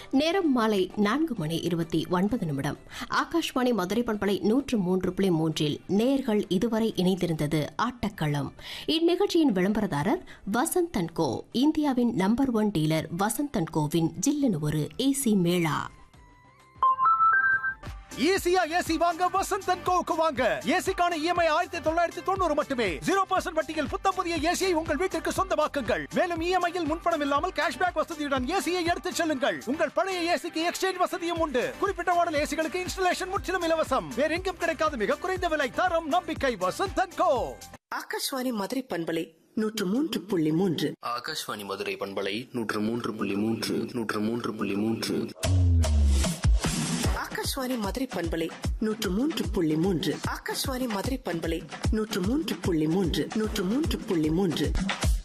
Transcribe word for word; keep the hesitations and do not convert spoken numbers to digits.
நேரம் மாலை நான்கு மணி இருபத்தி ஒன்பது நிமிடம். ஆகாஷ்வாணி மதுரை பண்பலை நூற்று மூன்று புள்ளி மூன்றில் நேயர்கள் இதுவரை இணைந்திருந்தது ஆட்டக்களம். இந்நிகழ்ச்சியின் விளம்பரதாரர் வசந்த் அண்ட் கோ. இந்தியாவின் number one dealer Vasanth and CoWIN ஜில்லுன்னு ஒரு ஏசி மேளா. ஈஸியா ஏசி வாங்க வசந்த் அண்ட் கோவுக்கு வாங்க. ஏசிக்கான இஎம்ஐ ஆயிரத்தி தொள்ளாயிரத்தி தொண்ணூறு மட்டுமே. ஜீரோ பர்சன்ட் வட்டியில் புத்தம் புதிய ஏசியை உங்கள் வீட்டிற்கு சொந்தமாக்குங்கள். மேலும் இஎம்ஐயில் முன்பணம் இல்லாமல் கேஷ்பேக் வசதியுடன் ஏசியை எடுத்துச் செல்லுங்கள். உங்கள் பழைய ஏசிக்கு எக்ஸ்சேஞ்ச் வசதியும் உண்டு. குறிப்பிட்ட மாடல் ஏசிகளுக்கு இன்ஸ்டலேஷன் முற்றிலும் இலவசம். வேற எங்கும் கிடைக்காத மிக குறைந்த விலை, தரம், நம்பிக்கை. வசந்த் அண்ட் கோ. ஆகாஷ்வாணி மதுரை பண்பலை நூற்று மூன்று புள்ளி மூன்று. ஆகாஷ்வாணி மதுரை பண்பலை நூற்று மூன்று புள்ளி மூன்று நூற்று மூன்று புள்ளி மூன்று. ஆகாஷ்வாணி மதுரை பண்பலை நூற்று மூன்று புள்ளி மூன்று. ஆகாஷ்வாணி மதுரை பண்பலை நூற்று மூன்று புள்ளி மூன்று நூற்று மூன்று புள்ளி மூன்று.